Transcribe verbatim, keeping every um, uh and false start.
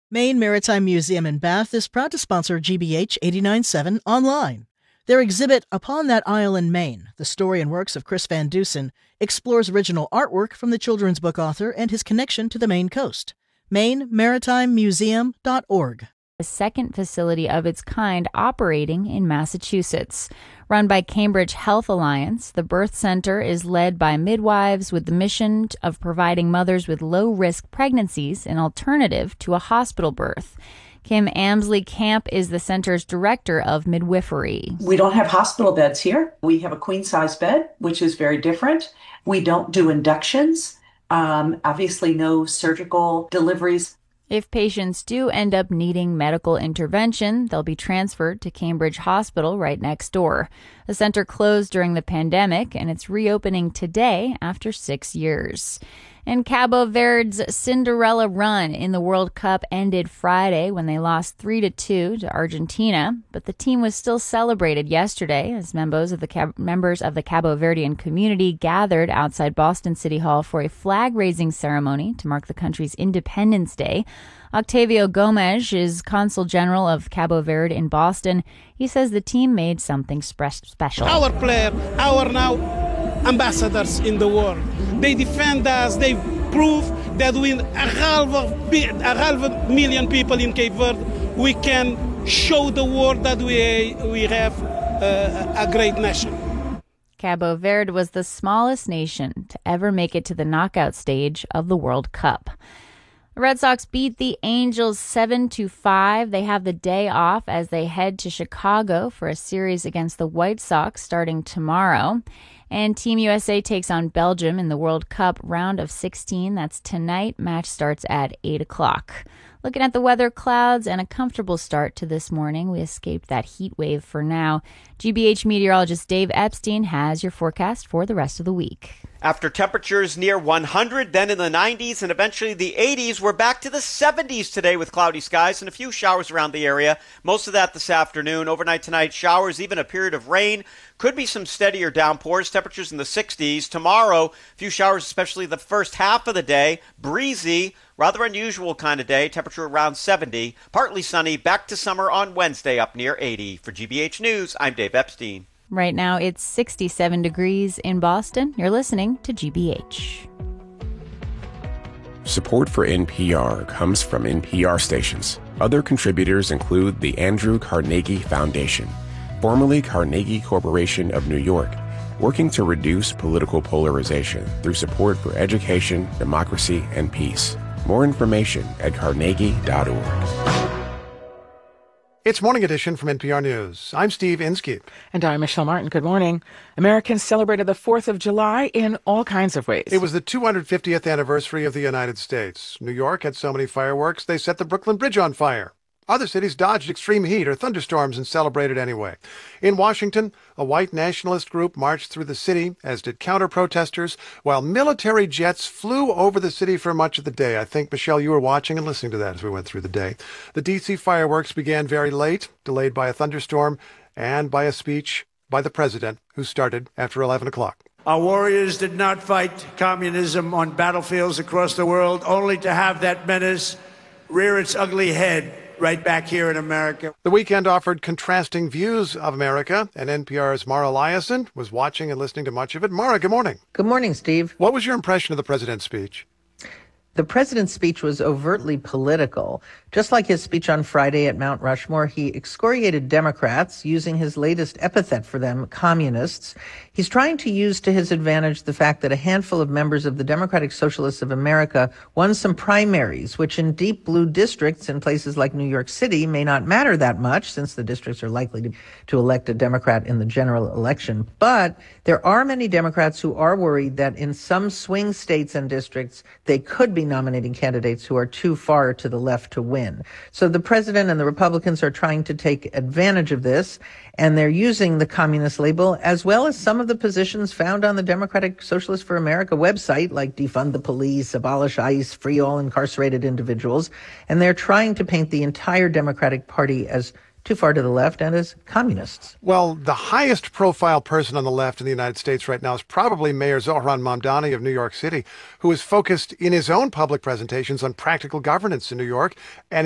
Maine Maritime Museum in Bath is proud to sponsor G B H eighty-nine point seven online. Their exhibit, Upon That Isle in Maine, the story and works of Chris Van Dusen, explores original artwork from the children's book author and his connection to the Maine coast. Maine Maritime Museum dot org. The second facility of its kind operating in Massachusetts. Run by Cambridge Health Alliance, the birth center is led by midwives with the mission of providing mothers with low-risk pregnancies an alternative to a hospital birth. Kim Amsley Camp is the center's director of midwifery. We don't have hospital beds here. We have a queen-size bed, which is very different. We don't do inductions. Um, obviously, no surgical deliveries. If patients do end up needing medical intervention, they'll be transferred to Cambridge Hospital right next door. The center closed during the pandemic, and it's reopening today after six years. And Cabo Verde's Cinderella run in the World Cup ended Friday when they lost three to two to Argentina, but the team was still celebrated yesterday as members of the Cab- members of the Cabo Verdean community gathered outside Boston City Hall for a flag-raising ceremony to mark the country's Independence Day. Octavio Gomes is Consul General of Cabo Verde in Boston. He says the team made something spe- special. Our player, our now ambassadors in the world. They defend us. They prove that with a half of a half a million people in Cape Verde, we can show the world that we we have uh, a great nation. Cabo Verde was the smallest nation to ever make it to the knockout stage of the World Cup. The Red Sox beat the Angels seven to five. They have the day off as they head to Chicago for a series against the White Sox starting tomorrow. And Team U S A takes on Belgium in the World Cup round of sixteen. That's tonight. Match starts at eight o'clock. Looking at the weather, clouds and a comfortable start to this morning. We escaped that heat wave for now. G B H meteorologist Dave Epstein has your forecast for the rest of the week. After temperatures near one hundred, then in the nineties, and eventually the eighties, we're back to the seventies today with cloudy skies and a few showers around the area. Most of that this afternoon. Overnight tonight, showers, even a period of rain. Could be some steadier downpours, temperatures in the sixties. Tomorrow, a few showers, especially the first half of the day. Breezy, rather unusual kind of day, temperature around seventy. Partly sunny, back to summer on Wednesday, up near eighty. For G B H News, I'm Dave Epstein. Right now, it's sixty-seven degrees in Boston. You're listening to G B H. Support for N P R comes from N P R stations. Other contributors include the Andrew Carnegie Foundation, formerly Carnegie Corporation of New York, working to reduce political polarization through support for education, democracy, and peace. More information at carnegie dot org. It's Morning Edition from N P R News. I'm Steve Inskeep. And I'm Michelle Martin. Good morning. Americans celebrated the fourth of July in all kinds of ways. It was the two hundred fiftieth anniversary of the United States. New York had so many fireworks, they set the Brooklyn Bridge on fire. Other cities dodged extreme heat or thunderstorms and celebrated anyway. In Washington, a white nationalist group marched through the city, as did counter-protesters, while military jets flew over the city for much of the day. I think, Michelle, you were watching and listening to that as we went through the day. The D C fireworks began very late, delayed by a thunderstorm and by a speech by the president, who started after eleven o'clock. Our warriors did not fight communism on battlefields across the world, only to have that menace rear its ugly head right back here in America. The weekend offered contrasting views of America, and N P R's Mara Liasson was watching and listening to much of it. Mara, good morning. Good morning, Steve. What was your impression of the president's speech? The president's speech was overtly political. Just like his speech on Friday at Mount Rushmore, he excoriated Democrats, using his latest epithet for them, communists. He's trying to use to his advantage the fact that a handful of members of the Democratic Socialists of America won some primaries, which in deep blue districts in places like New York City may not matter that much, since the districts are likely to, to elect a Democrat in the general election. But there are many Democrats who are worried that in some swing states and districts, they could be nominating candidates who are too far to the left to win. So the president and the Republicans are trying to take advantage of this, and they're using the communist label as well as some of the positions found on the Democratic Socialists for America website, like defund the police, abolish ICE, free all incarcerated individuals. And they're trying to paint the entire Democratic Party as too far to the left and as communists. Well, the highest profile person on the left in the United States right now is probably Mayor Zohran Mamdani of New York City, who is focused in his own public presentations on practical governance in New York. And